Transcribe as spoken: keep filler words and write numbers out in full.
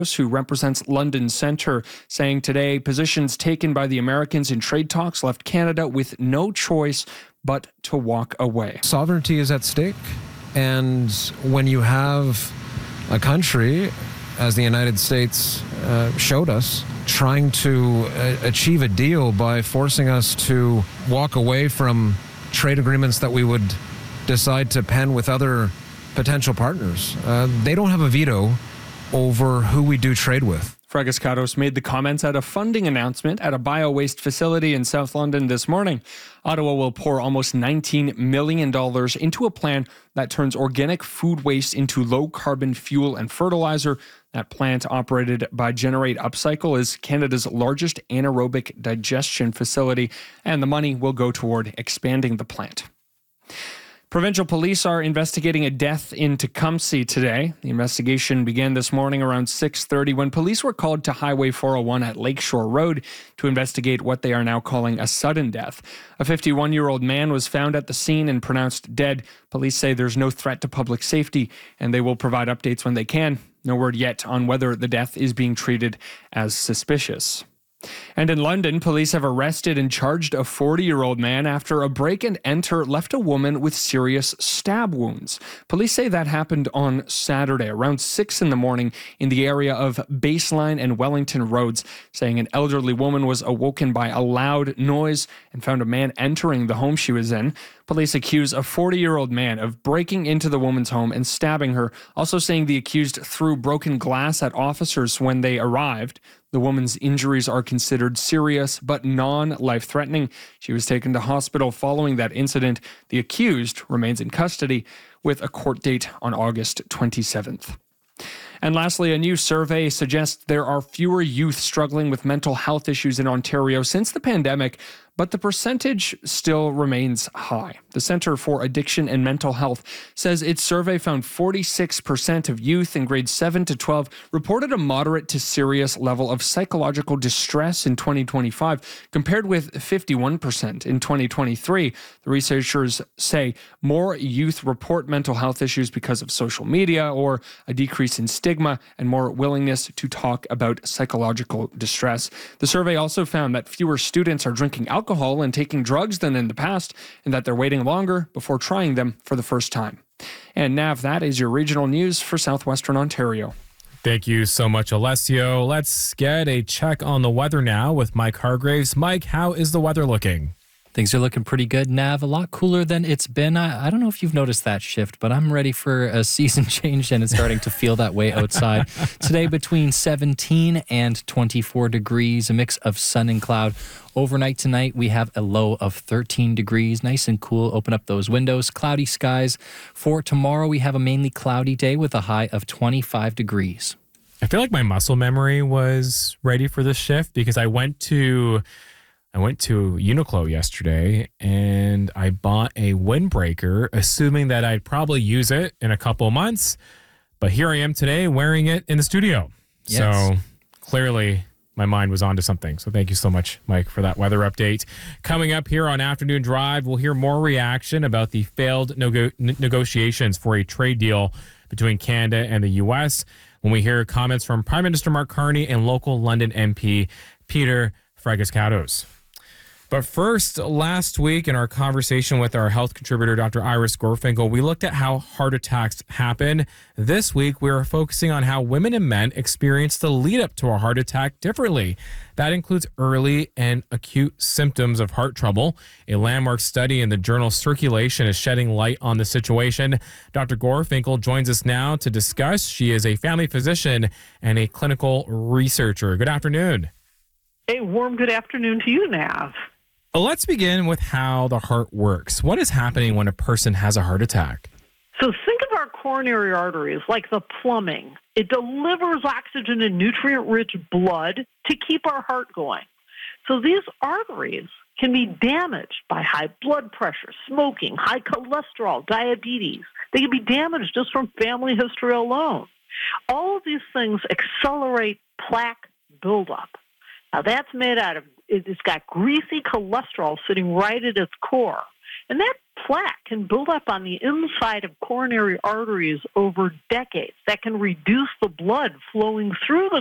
who represents London Centre, saying today positions taken by the Americans in trade talks left Canada with no choice but to walk away. Sovereignty is at stake, and when you have a country, as the United States uh, showed us, trying to uh, achieve a deal by forcing us to walk away from trade agreements that we would decide to pen with other potential partners, uh, they don't have a veto over who we do trade with. Fragaskatos made the comments at a funding announcement at a bio-waste facility in South London this morning. Ottawa will pour almost nineteen million dollars into a plan that turns organic food waste into low-carbon fuel and fertilizer. That plant, operated by Generate Upcycle, is Canada's largest anaerobic digestion facility, and the money will go toward expanding the plant. Provincial police are investigating a death in Tecumseh today. The investigation began this morning around six thirty when police were called to Highway four oh one at Lakeshore Road to investigate what they are now calling a sudden death. A fifty-one-year-old man was found at the scene and pronounced dead. Police say there's no threat to public safety, and they will provide updates when they can. No word yet on whether the death is being treated as suspicious. And in London, police have arrested and charged a forty-year-old man after a break and enter left a woman with serious stab wounds. Police say that happened on Saturday around six in the morning in the area of Baseline and Wellington Roads, saying an elderly woman was awoken by a loud noise and found a man entering the home she was in. Police accuse a forty-year-old man of breaking into the woman's home and stabbing her, also saying the accused threw broken glass at officers when they arrived. The woman's injuries are considered serious but non-life-threatening. She was taken to hospital following that incident. The accused remains in custody with a court date on August twenty-seventh. And lastly, a new survey suggests there are fewer youth struggling with mental health issues in Ontario since the pandemic, but the percentage still remains high. The Centre for Addiction and Mental Health says its survey found forty-six percent of youth in grades seven to twelve reported a moderate to serious level of psychological distress in twenty twenty-five, compared with fifty-one percent in twenty twenty-three. The researchers say more youth report mental health issues because of social media or a decrease in stigma and more willingness to talk about psychological distress. The survey also found that fewer students are drinking alcohol and taking drugs than in the past, and that they're waiting longer before trying them for the first time. And Nav, that is your regional news for Southwestern Ontario. Thank you so much, Alessio. Let's get a check on the weather now with Mike Hargraves. Mike, how is the weather looking? Things are looking pretty good, Nav. A lot cooler than it's been. I, I don't know if you've noticed that shift, but I'm ready for a season change, and it's starting to feel that way outside. Today, between seventeen and twenty-four degrees, a mix of sun and cloud. Overnight tonight, we have a low of thirteen degrees, nice and cool. Open up those windows. Cloudy skies. For tomorrow, we have a mainly cloudy day with a high of twenty-five degrees. I feel like my muscle memory was ready for this shift because I went to... I went to Uniqlo yesterday and I bought a windbreaker, assuming that I'd probably use it in a couple of months. But here I am today wearing it in the studio. Yes. So clearly my mind was onto something. So thank you so much, Mike, for that weather update. Coming up here on Afternoon Drive, we'll hear more reaction about the failed nego- negotiations for a trade deal between Canada and the U S when we hear comments from Prime Minister Mark Carney and local London M P Peter Fragaskatos. But first, last week in our conversation with our health contributor, Doctor Iris Gorfinkel, we looked at how heart attacks happen. This week, we are focusing on how women and men experience the lead up to a heart attack differently. That includes early and acute symptoms of heart trouble. A landmark study in the journal Circulation is shedding light on the situation. Doctor Gorfinkel joins us now to discuss. She is a family physician and a clinical researcher. Good afternoon. A warm good afternoon to you, Nav. Let's begin with how the heart works. What is happening when a person has a heart attack? So think of our coronary arteries like the plumbing. It delivers oxygen and nutrient-rich blood to keep our heart going. So these arteries can be damaged by high blood pressure, smoking, high cholesterol, diabetes. They can be damaged just from family history alone. All of these things accelerate plaque buildup. Now, that's made out of, it's got greasy cholesterol sitting right at its core. And that plaque can build up on the inside of coronary arteries over decades. That can reduce the blood flowing through the